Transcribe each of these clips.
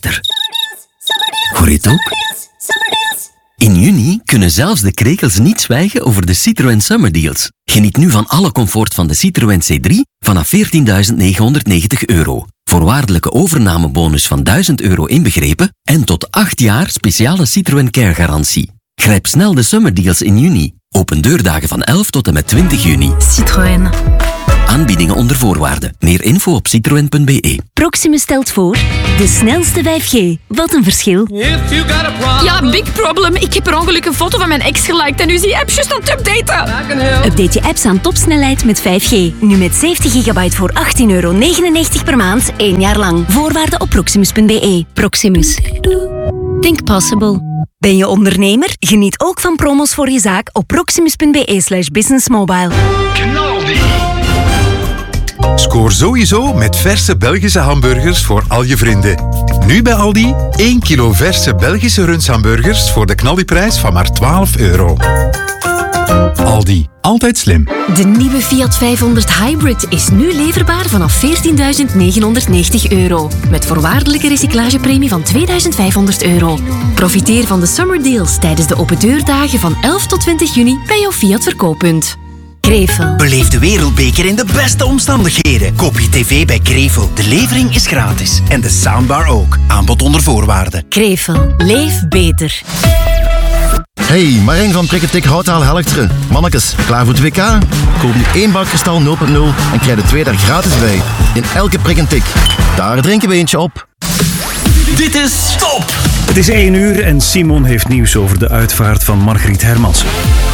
Hoor je het ook? In juni kunnen zelfs de krekels niet zwijgen over de Citroën Summer Deals. Geniet nu van alle comfort van de Citroën C3 vanaf €14.990. Voorwaardelijke overnamebonus van €1.000 inbegrepen en tot 8 jaar speciale Citroën Care garantie. Grijp snel de Summer Deals in juni. Open deurdagen van 11 tot en met 20 juni. Citroën. Aanbiedingen onder voorwaarden. Meer info op citroen.be. Proximus stelt voor de snelste 5G. Wat een verschil. Ja, big problem. Ik heb per ongeluk een foto van mijn ex geliked en nu is die app juist aan het updaten. Update je apps aan topsnelheid met 5G. Nu met 70 gigabyte voor €18,99 per maand, 1 jaar lang. Voorwaarden op proximus.be. Proximus. Think possible. Ben je ondernemer? Geniet ook van promos voor je zaak op proximus.be/businessmobile. Scoor sowieso met verse Belgische hamburgers voor al je vrienden. Nu bij Aldi 1 kilo verse Belgische rundshamburgers voor de knaldiprijs van maar €12. Aldi, altijd slim. De nieuwe Fiat 500 Hybrid is nu leverbaar vanaf €14.990. Met voorwaardelijke recyclagepremie van €2.500. Profiteer van de Summer Deals tijdens de open deurdagen van 11 tot 20 juni bij jouw Fiat verkooppunt. Krevel. Beleef de wereldbeker in de beste omstandigheden. Koop je tv bij Krevel. De levering is gratis. En de soundbar ook. Aanbod onder voorwaarden. Krevel. Leef beter. Hey, Marijn van Prikketik Houtaal Helchteren. Mannekes, klaar voor het WK? Koop nu 1 bak kristal 0.0 en krijg de 2 daar gratis bij. In elke prik en tik. Daar drinken we eentje op. Dit is Top! Het is 1 uur en Simon heeft nieuws over de uitvaart van Margriet Hermans.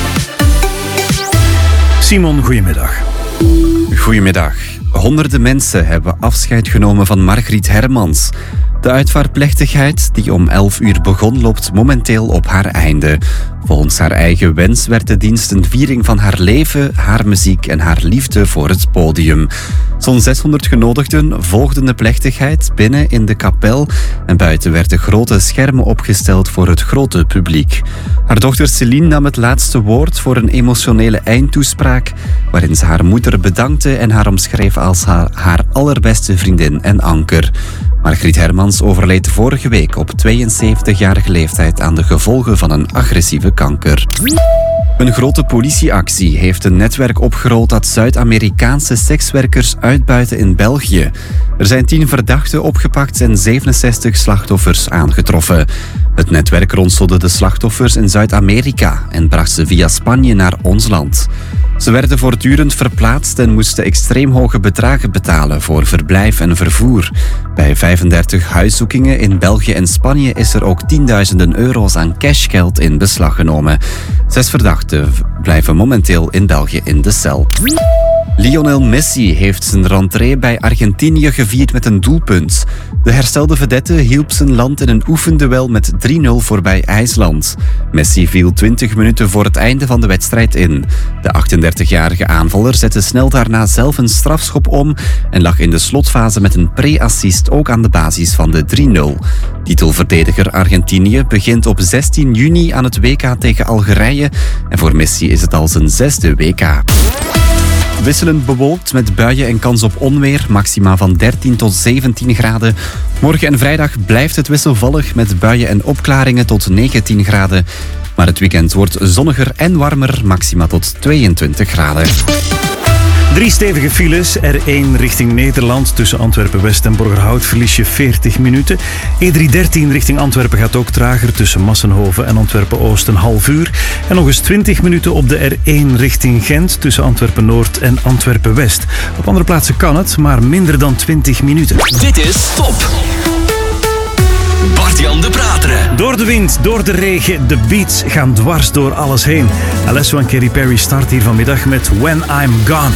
Simon, goedemiddag. Goedemiddag. Honderden mensen hebben afscheid genomen van Margriet Hermans. De uitvaartplechtigheid, die om 11 uur begon, loopt momenteel op haar einde. Volgens haar eigen wens werd de dienst een viering van haar leven, haar muziek en haar liefde voor het podium. Zo'n 600 genodigden volgden de plechtigheid binnen in de kapel en buiten werden grote schermen opgesteld voor het grote publiek. Haar dochter Céline nam het laatste woord voor een emotionele eindtoespraak waarin ze haar moeder bedankte en haar omschreef als haar allerbeste vriendin en anker. Margriet Hermans overleed vorige week op 72-jarige leeftijd aan de gevolgen van een agressieve kanker. Een grote politieactie heeft een netwerk opgerold dat Zuid-Amerikaanse sekswerkers uitbuiten in België. Er zijn 10 verdachten opgepakt en 67 slachtoffers aangetroffen. Het netwerk ronselde de slachtoffers in Zuid-Amerika en bracht ze via Spanje naar ons land. Ze werden voortdurend verplaatst en moesten extreem hoge bedragen betalen voor verblijf en vervoer. Bij 35 huiszoekingen in België en Spanje is er ook tienduizenden euro's aan cashgeld in beslag genomen. 6 verdachten blijven momenteel in België in de cel. Lionel Messi heeft zijn rentree bij Argentinië gevierd met een doelpunt. De herstelde vedette hielp zijn land in een oefenduel met 3-0 voorbij IJsland. Messi viel 20 minuten voor het einde van de wedstrijd in. De 38-jarige aanvaller zette snel daarna zelf een strafschop om en lag in de slotfase met een pre-assist ook aan de basis van de 3-0. Titelverdediger Argentinië begint op 16 juni aan het WK tegen Algerije en voor Messi is het al zijn 6e WK. Wisselend bewolkt met buien en kans op onweer, maxima van 13 tot 17 graden. Morgen en vrijdag blijft het wisselvallig met buien en opklaringen tot 19 graden. Maar het weekend wordt zonniger en warmer, maxima tot 22 graden. 3 stevige files. R1 richting Nederland. Tussen Antwerpen-West en Borgerhout verlies je 40 minuten. E313 richting Antwerpen gaat ook trager. Tussen Massenhoven en Antwerpen-Oost een half uur. En nog eens 20 minuten op de R1 richting Gent. Tussen Antwerpen-Noord en Antwerpen-West. Op andere plaatsen kan het, maar minder dan 20 minuten. Dit is Top! Bart-Jan de Prateren. Door de wind, door de regen, de beats gaan dwars door alles heen. Alesso en Katy Perry start hier vanmiddag met When I'm Gone.